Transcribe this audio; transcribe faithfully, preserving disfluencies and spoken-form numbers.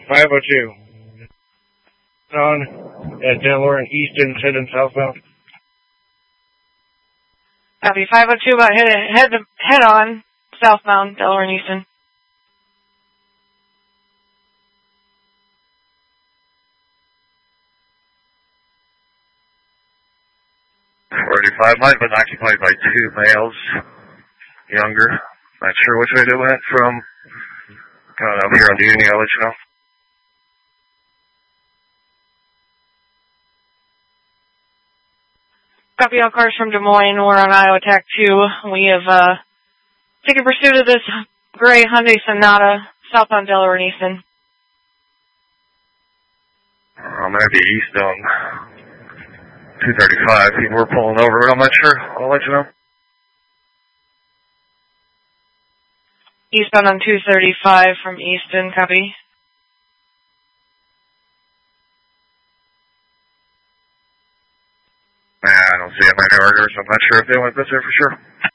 five oh two. On at Delaware and Easton, heading southbound. Copy. five oh two about head, head, head on, southbound, Delaware and Easton. forty-five might have been occupied by two males, younger. Not sure which way they went from. Coming up here on the Union, I'll let you know. Copy all cars from Des Moines. We're on Iowa Tac two. We have uh, taken pursuit of this gray Hyundai Sonata, southbound Delaware and Easton. I'm going to be east on two thirty-five. People were pulling over, but I'm not sure. I'll let you know. Eastbound on two thirty-five from Easton. Copy. Nah, I don't see it. My neighbors. I'm not sure if they went this way for sure.